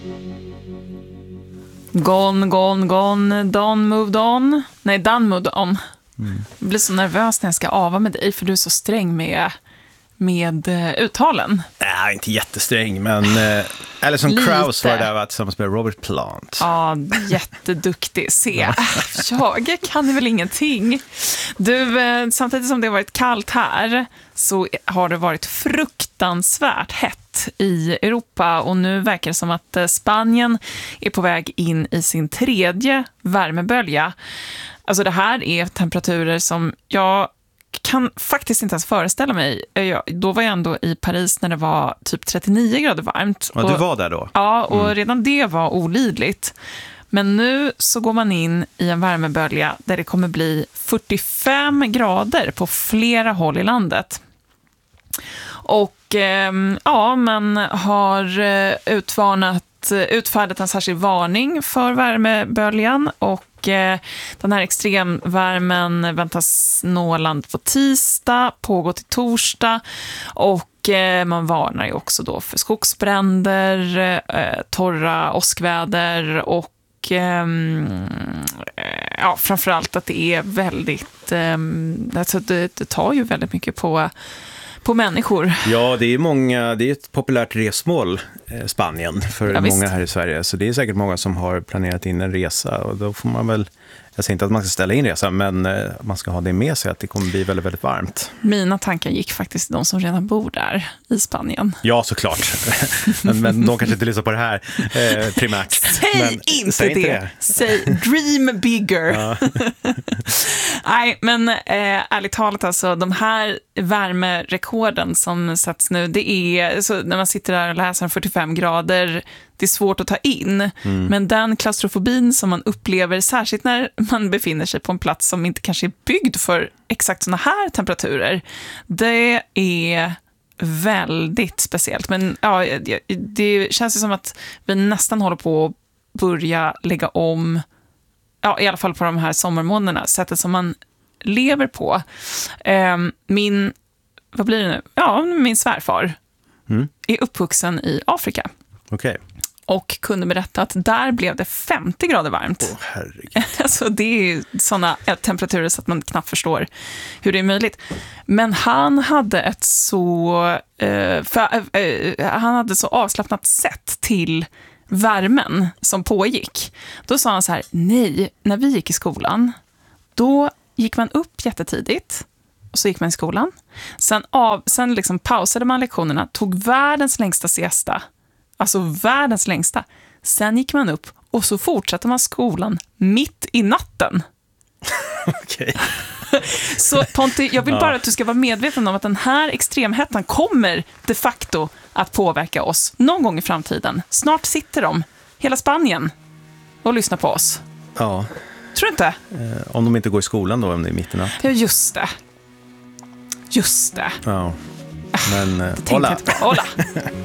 Gone, gone, gone, done moved on. Nej, done moved on. Jag blir så nervös när jag ska ava med dig, för du är så sträng med uttalen. Nej, inte jättesträng, men Alison Krauss var där tillsammans med Robert Plant. Ja, jätteduktig. Se, jag kan väl ingenting. Du, samtidigt som det har varit kallt här så har det varit fruktansvärt hett i Europa, och nu verkar det som att Spanien är på väg in i sin 3:e värmebölja. Alltså det här är temperaturer som jag kan faktiskt inte ens föreställa mig. Då var jag ändå i Paris när det var typ 39 grader varmt. Ja, du var där då? Ja, och redan det var olidligt. Men nu så går man in i en värmebölja där det kommer bli 45 grader på flera håll i landet. Och man har utfärdat en särskild varning för värmeböljan, och den här extremvärmen väntas nå land på tisdag, pågå till torsdag, och man varnar ju också då för skogsbränder, torra åskväder, och framförallt att det är väldigt, alltså det tar ju väldigt mycket på människor. Ja, det är ett populärt resmål, Spanien, för många här i Sverige. Så det är säkert många som har planerat in en resa, och då får man väl, jag säger inte att man ska ställa in resan, men man ska ha det med sig att det kommer bli väldigt, väldigt varmt. Mina tankar gick faktiskt till de som redan bor där i Spanien. Ja, såklart. men de kanske inte lyssnar på det här primärt. Säg inte det. Säg dream bigger. Ja. Nej, men ärligt talat, alltså, de här värmerekorden som sätts nu, det är så, när man sitter där och läser 45 grader, det är svårt att ta in. Men den klaustrofobin som man upplever, särskilt när man befinner sig på en plats som inte kanske är byggd för exakt såna här temperaturer, det är väldigt speciellt. Men ja, det känns ju som att vi nästan håller på att börja lägga om, ja, i alla fall på de här sommarmånaderna, sättet som man lever på. Vad blir det nu? Ja, min svärfar är uppvuxen i Afrika. Okej. Och kunde berätta att där blev det 50 grader varmt. Herregud. Alltså det är ju sådana temperaturer så att man knappt förstår hur det är möjligt. Men han hade han hade så avslappnat sätt till värmen som pågick. Då sa han så här: nej, när vi gick i skolan, då gick man upp jättetidigt, och så gick man i skolan. Sen liksom pausade man lektionerna, tog världens längsta siesta. Alltså världens längsta. Sen gick man upp och så fortsatte man skolan mitt i natten. Okej. Så Ponti, jag vill bara att du ska vara medveten om att den här extremhettan kommer de facto att påverka oss någon gång i framtiden. Snart sitter hela Spanien, och lyssnar på oss. Ja. Tror du inte? Om de inte går i skolan då, om det är mitt i natten. Ja, just det. Ja. Men, Hola.